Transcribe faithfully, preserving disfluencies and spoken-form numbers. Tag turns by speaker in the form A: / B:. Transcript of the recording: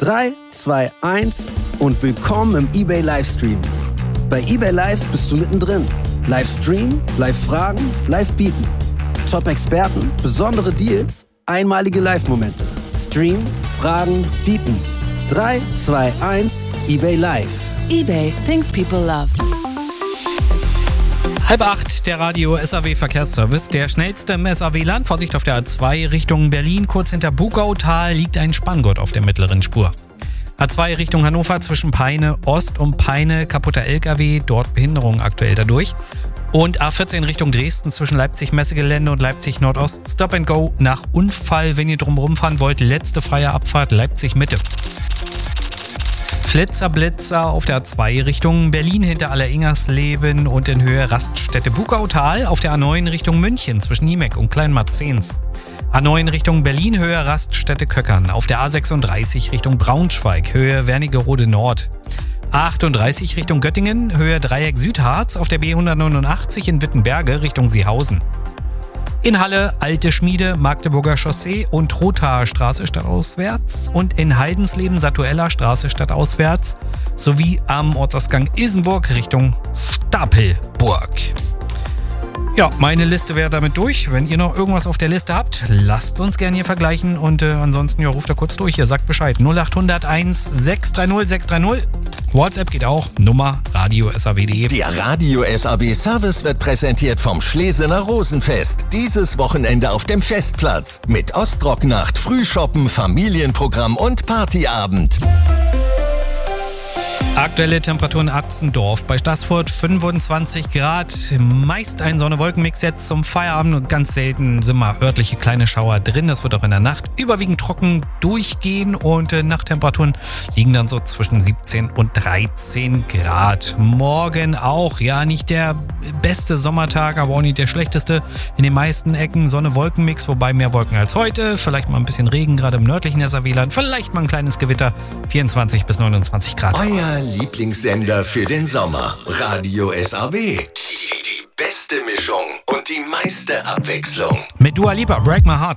A: drei, zwei, eins und willkommen im eBay Livestream. Bei eBay Live bist du mittendrin. Livestream, Live-Fragen, Live-Bieten. Top-Experten, besondere Deals, einmalige Live-Momente. Stream, Fragen, Bieten. drei, zwei, eins, eBay Live.
B: eBay, things people love.
C: Halb acht, der Radio S A W Verkehrsservice, der schnellste im S A W-Land. Vorsicht auf der A zwei Richtung Berlin, kurz hinter Bugautal liegt ein Spanngurt auf der mittleren Spur. A zwei Richtung Hannover zwischen Peine Ost und Peine, kaputter L K W, dort Behinderung aktuell dadurch. Und A vierzehn Richtung Dresden zwischen Leipzig-Messegelände und Leipzig-Nordost, Stop and Go nach Unfall, wenn ihr drumherum fahren wollt, letzte freie Abfahrt Leipzig-Mitte. Flitzer, Blitzer auf der A zwei Richtung Berlin hinter Alleringersleben und in Höhe Raststätte Bugautal, auf der A neun Richtung München zwischen Niemek und Kleinmarzens. A neun Richtung Berlin, Höhe Raststätte Köckern, auf der A sechsunddreißig Richtung Braunschweig, Höhe Wernigerode Nord. A achtunddreißig Richtung Göttingen, Höhe Dreieck Südharz, auf der B hundertneunundachtzig in Wittenberge Richtung Seehausen. In Halle, Alte Schmiede, Magdeburger Chaussee und Rothaar Straße stadtauswärts und in Heidensleben, Satuella Straße stadtauswärts sowie am Ortsausgang Ilsenburg Richtung Stapelburg. Ja, meine Liste wäre damit durch. Wenn ihr noch irgendwas auf der Liste habt, lasst uns gerne hier vergleichen und äh, ansonsten ja, ruft da kurz durch. Ihr sagt Bescheid. null acht null null eins sechs drei null sechs drei null. WhatsApp geht auch. Nummer radio S A W punkt de.
D: Der Radio S A W Service wird präsentiert vom Schlesener Rosenfest. Dieses Wochenende auf dem Festplatz mit Ostrocknacht, Frühshoppen, Familienprogramm und Partyabend.
C: Aktuelle Temperaturen Atzendorf bei Staßfurt fünfundzwanzig Grad, meist ein Sonne-Wolken-Mix jetzt zum Feierabend und ganz selten sind mal örtliche kleine Schauer drin. Das wird auch in der Nacht überwiegend trocken durchgehen und äh, Nachttemperaturen liegen dann so zwischen siebzehn und dreizehn Grad. Morgen auch, ja, nicht der beste Sommertag, aber auch nicht der schlechteste. In den meisten Ecken Sonne-Wolken-Mix, wobei mehr Wolken als heute. Vielleicht mal ein bisschen Regen, gerade im nördlichen S A W-Land. Vielleicht mal ein kleines Gewitter, vierundzwanzig bis neunundzwanzig Grad.
D: Euer Lieblingssender für den Sommer. Radio S A W. Die, die beste Mischung und die meiste Abwechslung.
C: Mit Dua Lipa, Break My Heart.